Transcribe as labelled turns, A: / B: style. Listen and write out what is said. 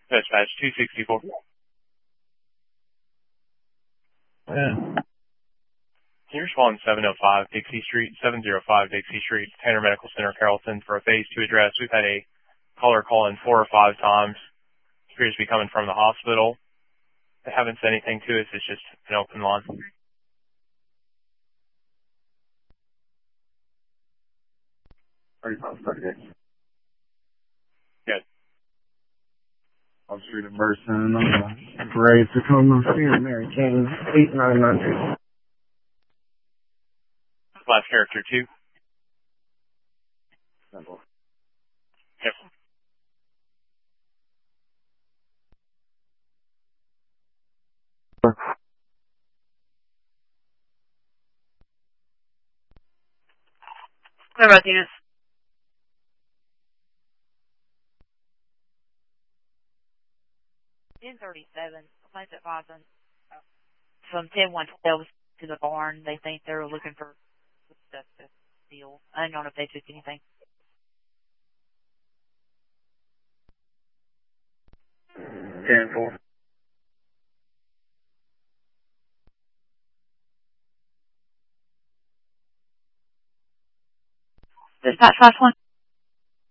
A: Dispatch 264.
B: Yeah.
A: Here's 1705 Dixie Street, 705 Dixie Street, Tanner Medical Center, Carrollton, for a phase 2 address. We've had a caller call in 4 or 5 times. It appears to be coming from the hospital. They haven't said anything to us. It's just an open line.
B: 3538.
A: Good.
B: I'll street of Burson, Parade, Tacoma, Fear, Mary Kane, 8992.
A: Last character 2.
B: Simple.
A: Yep.
C: What about units? 1037. Place at 5. From 10112 to the barn. They think they're looking for stuff to steal. I don't know if they took anything.
B: 10-4.
C: Dispatch last one.